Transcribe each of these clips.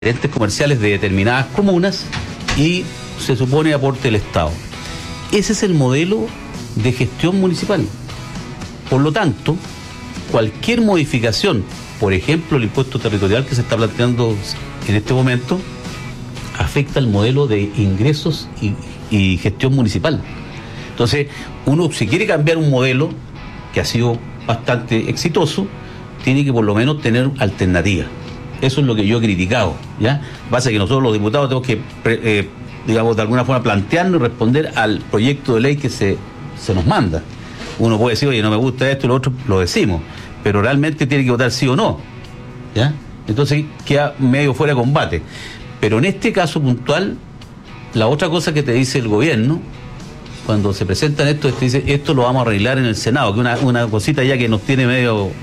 gerentes comerciales de determinadas comunas y se supone aporte del Estado. Ese es el modelo de gestión municipal. Por lo tanto, cualquier modificación, por ejemplo el impuesto territorial que se está planteando en este momento, afecta el modelo de ingresos y gestión municipal. Entonces, uno, si quiere cambiar un modelo que ha sido bastante exitoso, tiene que por lo menos tener alternativa. Eso es lo que yo he criticado, ¿ya? Pasa que nosotros los diputados tenemos que, digamos, de alguna forma plantearnos y responder al proyecto de ley que se nos manda. Uno puede decir, oye, no me gusta esto y lo otro, lo decimos, pero realmente tiene que votar sí o no, ¿ya? Entonces queda medio fuera de combate. Pero en este caso puntual, la otra cosa que te dice el gobierno, cuando se presentan esto, te dice, esto lo vamos a arreglar en el Senado, que es una cosita ya que nos tiene medio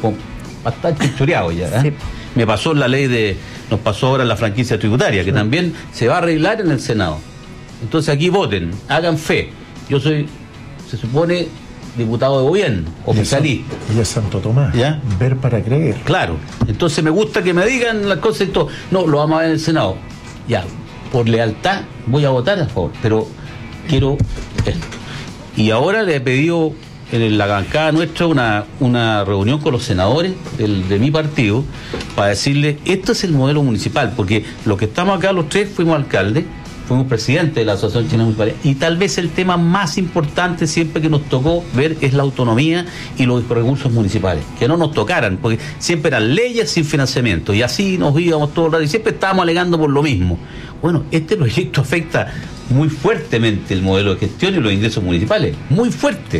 bastante choreado ya, ¿eh? Sí. Me pasó la ley nos pasó ahora la franquicia tributaria, que también se va a arreglar en el Senado. Entonces aquí voten, hagan fe. Yo soy, se supone, diputado de gobierno, oficialista. Y es Santo Tomás, ¿ya? Ver para creer. Claro, entonces me gusta que me digan las cosas y todo. No, lo vamos a ver en el Senado. Ya, por lealtad voy a votar a favor, pero quiero esto. Y ahora le he pedido en la bancada nuestra una reunión con los senadores de mi partido para decirles, esto es el modelo municipal, porque los que estamos acá, los tres fuimos alcaldes, fuimos presidentes de la Asociación Chilena Municipal, y tal vez el tema más importante siempre que nos tocó ver es la autonomía y los recursos municipales, que no nos tocaran, porque siempre eran leyes sin financiamiento, y así nos íbamos todo el rato, y siempre estábamos alegando por lo mismo. Bueno, este proyecto afecta muy fuertemente el modelo de gestión y los ingresos municipales, muy fuerte.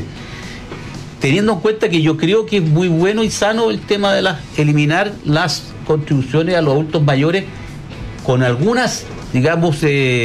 Teniendo en cuenta que yo creo que es muy bueno y sano el tema de eliminar las contribuciones a los adultos mayores con algunas, digamos,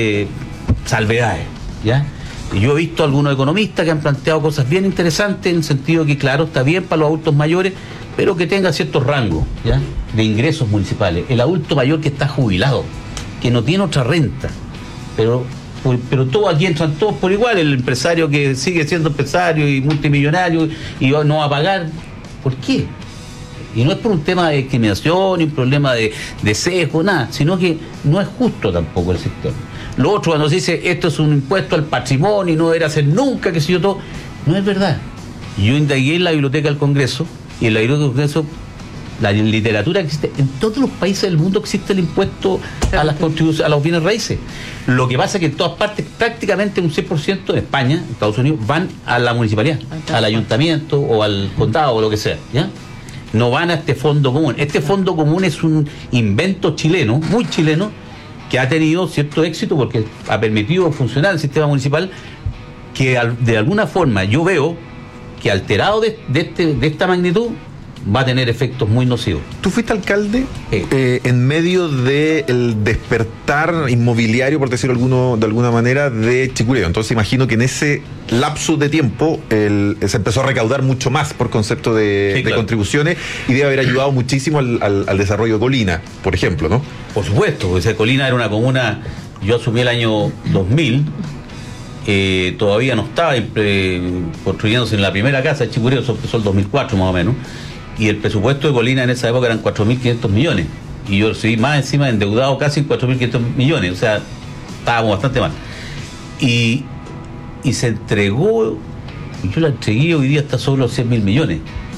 salvedades, ¿ya? Y yo he visto algunos economistas que han planteado cosas bien interesantes en el sentido que, claro, está bien para los adultos mayores, pero que tenga ciertos rangos, ¿ya?, de ingresos municipales. El adulto mayor que está jubilado, que no tiene otra renta, pero todos aquí entran todos por igual, el empresario que sigue siendo empresario y multimillonario y no va a pagar. ¿Por qué? Y no es por un tema de discriminación, ni un problema de sesgo, nada, sino que no es justo tampoco el sector. Lo otro, cuando se dice esto es un impuesto al patrimonio y no debería ser nunca, que si yo todo, no es verdad. Yo indagué en la biblioteca del Congreso, y en la biblioteca del Congreso, la literatura que existe, en todos los países del mundo existe el impuesto a las contribuciones, a los bienes raíces. Lo que pasa es que en todas partes, prácticamente un 100% de España, Estados Unidos, van a la municipalidad, al ayuntamiento o al condado o lo que sea, ¿ya? No van a este fondo común. Este fondo común es un invento chileno, muy chileno, que ha tenido cierto éxito porque ha permitido funcionar el sistema municipal, que de alguna forma yo veo que alterado de esta magnitud va a tener efectos muy nocivos. Tú fuiste alcalde en medio del despertar inmobiliario, por decirlo de alguna manera, de Chicureo. Entonces imagino que en ese lapso de tiempo se empezó a recaudar mucho más por concepto de contribuciones, y debe haber ayudado muchísimo al desarrollo de Colina, por ejemplo, ¿no? Por supuesto, porque Colina era una comuna, yo asumí el año 2000, todavía no estaba construyéndose en la primera casa de Chicureo, eso empezó el 2004 más o menos. Y el presupuesto de Colina en esa época eran 4.500 millones. Y yo recibí más encima endeudado casi 4.500 millones. O sea, estábamos bastante mal. Y se entregó, yo la entregué, hoy día está sobre los 100.000 millones.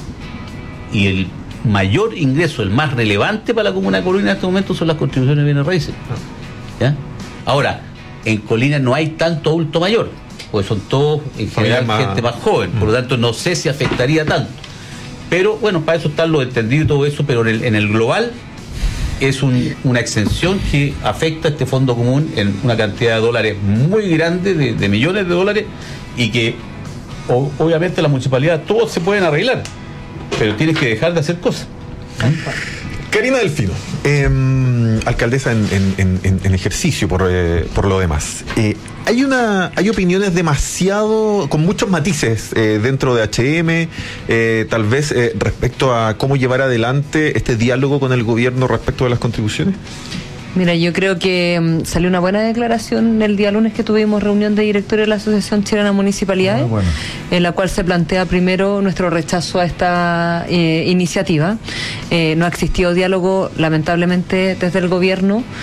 Y el mayor ingreso, el más relevante para la comuna de Colina en este momento son las contribuciones de bienes raíces, ¿ya? Ahora, en Colina no hay tanto adulto mayor, porque son todos en general gente más joven. Por lo tanto, no sé si afectaría tanto. Pero bueno, para eso están los entendidos y todo eso, pero en el global es una exención que afecta a este fondo común en una cantidad de dólares muy grande, de millones de dólares, y que obviamente la municipalidad todos se pueden arreglar, pero tienes que dejar de hacer cosas. Karina Delfino, alcaldesa en ejercicio por lo demás. Hay opiniones con muchos matices dentro de HM, tal vez respecto a cómo llevar adelante este diálogo con el gobierno respecto de las contribuciones. Mira, yo creo que salió una buena declaración el día lunes que tuvimos reunión de directores de la Asociación Chilena de Municipalidades, en la cual se plantea primero nuestro rechazo a esta iniciativa. No ha existido diálogo, lamentablemente, desde el gobierno.